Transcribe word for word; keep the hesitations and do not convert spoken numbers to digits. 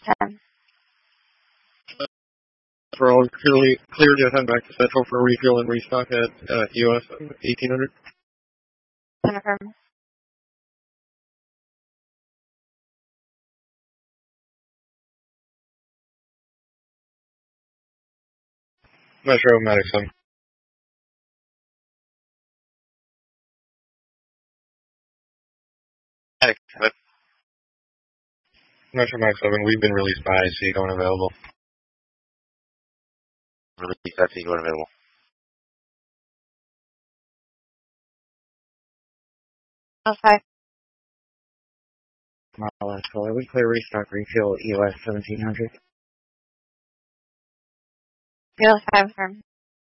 ten. For all clearly clear to head back to Central for refuel and restock at uh, U S eighteen hundred. Confirm. Metro Medic seven. Medic seven. Metro Medic seven, we've been released by seat unavailable. Release that seat unavailable. Okay. Model Escalator, we clear restock refuel U S seventeen hundred. U S five confirm.